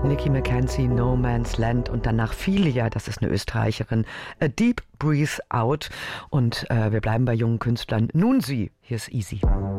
Nikki McKenzie, No Man's Land und danach Filia, das ist eine Österreicherin, A Deep Breathe Out und wir bleiben bei jungen Künstlern. Nun sie, hier ist Easy.